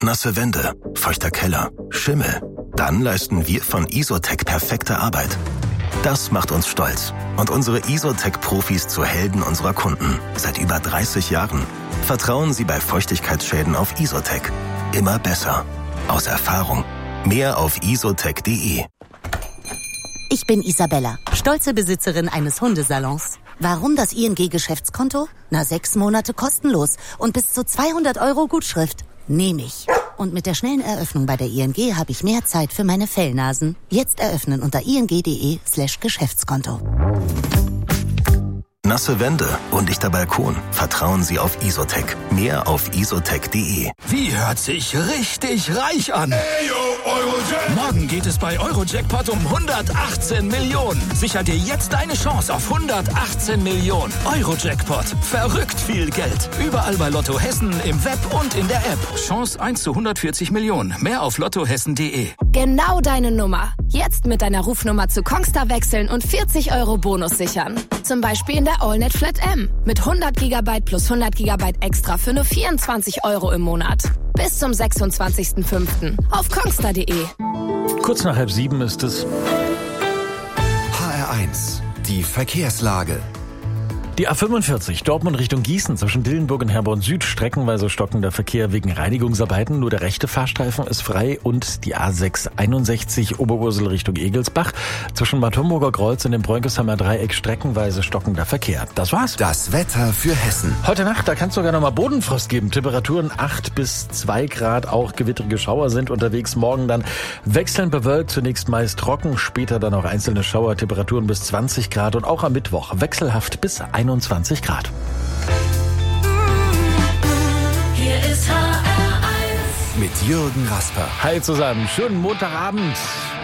nasse Wände, feuchter Keller, Schimmel. Dann leisten wir von Isotec perfekte Arbeit. Das macht uns stolz und unsere Isotec-Profis zu Helden unserer Kunden. Seit über 30 Jahren. Vertrauen Sie bei Feuchtigkeitsschäden auf Isotec. Immer besser. Aus Erfahrung. Mehr auf isotec.de. Ich bin Isabella, stolze Besitzerin eines Hundesalons. Warum das ING-Geschäftskonto? 6 Monate kostenlos und bis zu 200 € Gutschrift. Nehme ich. Und mit der schnellen Eröffnung bei der ING habe ich mehr Zeit für meine Fellnasen. Jetzt eröffnen unter ing.de/Geschäftskonto. Nasse Wände, undichter Balkon. Vertrauen Sie auf Isotec. Mehr auf isotec.de. Wie hört sich richtig reich an? Hey, yo, Eurojackpot. Morgen geht es bei Eurojackpot um 118 Millionen. Sicher dir jetzt deine Chance auf 118 Millionen. Eurojackpot. Verrückt viel Geld. Überall bei Lotto Hessen, im Web und in der App. Chance 1 zu 140 Millionen. Mehr auf lottohessen.de. Genau deine Nummer. Jetzt mit deiner Rufnummer zu Kongstar wechseln und 40 € Bonus sichern. Zum Beispiel in der AllNet Flat M. Mit 100 GB plus 100 GB extra für nur 24 € im Monat. Bis zum 26.05. auf kongstar.de. Kurz nach 6:30 ist es. HR1, die Verkehrslage. Die A45 Dortmund Richtung Gießen zwischen Dillenburg und Herborn Süd streckenweise stockender Verkehr wegen Reinigungsarbeiten. Nur der rechte Fahrstreifen ist frei und die A6 61 Oberursel Richtung Egelsbach zwischen Bad Homburger Kreuz und dem Bräunkesheimer Dreieck streckenweise stockender Verkehr. Das war's. Das Wetter für Hessen. Heute Nacht, da kann es sogar noch mal Bodenfrost geben. Temperaturen 8 bis 2 Grad, auch gewittrige Schauer sind unterwegs. Morgen dann wechselnd bewölkt, zunächst meist trocken, später dann auch einzelne Schauer, Temperaturen bis 20 Grad und auch am Mittwoch wechselhaft bis 21 Grad. Hier ist HR1 mit Jürgen Rasper. Hi zusammen, schönen Montagabend.